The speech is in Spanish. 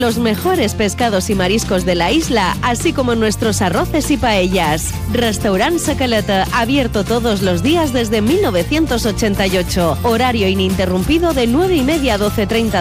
Los mejores pescados y mariscos de la isla, así como nuestros arroces y paellas. Restaurant Sacaleta, abierto todos los días desde 1988. Horario ininterrumpido de 9:30 a 12:30